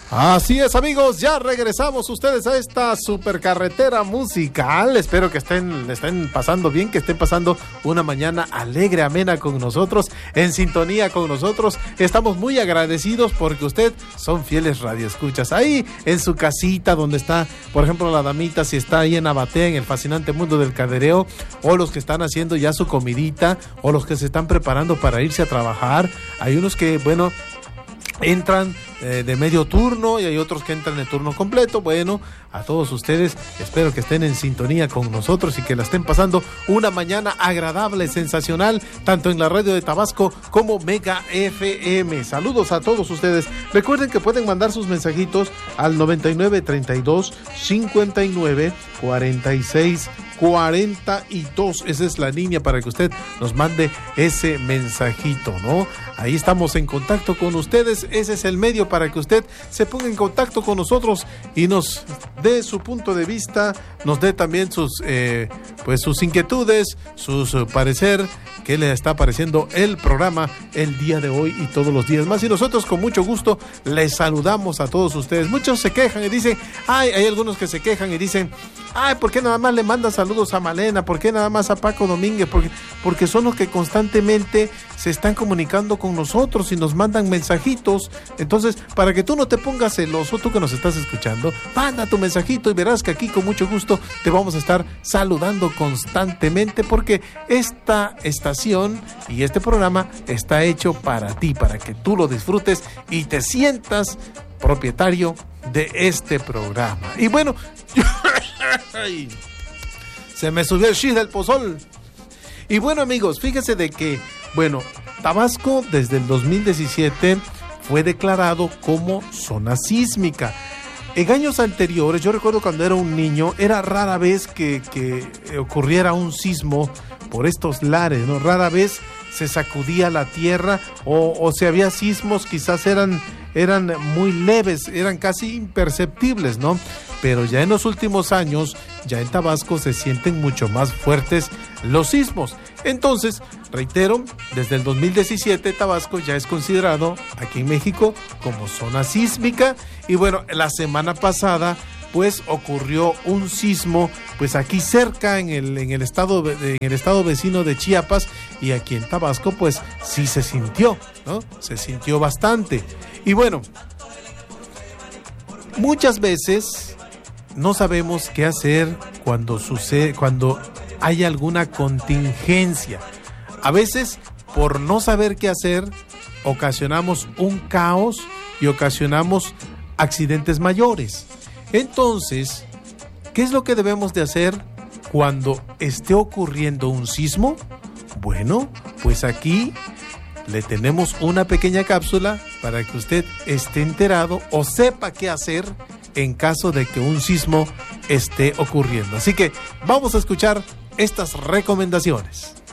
Así es, amigos, ya regresamos ustedes a esta supercarretera musical. Espero que estén pasando bien, que estén pasando una mañana alegre, amena con nosotros, en sintonía con nosotros. Estamos muy agradecidos porque usted son fieles radioescuchas. Ahí en su casita donde está, por ejemplo, la damita, si está ahí en Abatea, en el fascinante mundo del cadereo, o los que están haciendo ya su comidita, o los que se están preparando para irse a trabajar. Hay unos que, bueno, entran de medio turno y hay otros que entran de turno completo. Bueno, a todos ustedes espero que estén en sintonía con nosotros y que la estén pasando una mañana agradable, sensacional, tanto en la radio de Tabasco como Mega FM. Saludos a todos ustedes. Recuerden que pueden mandar sus mensajitos al 9932 59 46 42. Esa es la línea para que usted nos mande ese mensajito, ¿no? Ahí estamos en contacto con ustedes. Ese es el medio para que usted se ponga en contacto con nosotros y nos dé su punto de vista, nos dé también sus inquietudes, sus parecer, qué le está pareciendo el programa el día de hoy y todos los días más. Y nosotros con mucho gusto les saludamos a todos ustedes. Muchos se quejan y dicen, hay algunos que se quejan y dicen, ¿por qué nada más le mandan saludos a Malena? ¿Por qué nada más a Paco Domínguez? Porque son los que constantemente se están comunicando con nosotros y nos mandan mensajitos. Entonces, para que tú no te pongas celoso, tú que nos estás escuchando, manda tu mensajito y verás que aquí con mucho gusto te vamos a estar saludando constantemente, porque esta estación y este programa está hecho para ti, para que tú lo disfrutes y te sientas propietario de este programa. Y bueno, se me subió el chis del pozol. Y bueno, amigos, fíjense de que, bueno, Tabasco desde el 2017 fue declarado como zona sísmica. En años anteriores, yo recuerdo cuando era un niño, era rara vez que ocurriera un sismo por estos lares, ¿no? Rara vez se sacudía la tierra o si había sismos, quizás eran muy leves, eran casi imperceptibles, ¿no? Pero ya en los últimos años, ya en Tabasco se sienten mucho más fuertes los sismos. Entonces, reitero, desde el 2017 Tabasco ya es considerado aquí en México como zona sísmica. Y bueno, la semana pasada pues ocurrió un sismo pues aquí cerca en el estado vecino de Chiapas, y aquí en Tabasco pues sí se sintió, ¿no? Se sintió bastante. Y bueno, muchas veces no sabemos qué hacer cuando hay alguna contingencia. A veces, por no saber qué hacer, ocasionamos un caos y ocasionamos accidentes mayores. Entonces, ¿qué es lo que debemos de hacer cuando esté ocurriendo un sismo? Bueno, pues aquí le tenemos una pequeña cápsula para que usted esté enterado o sepa qué hacer en caso de que un sismo esté ocurriendo. Así que vamos a escuchar estas recomendaciones.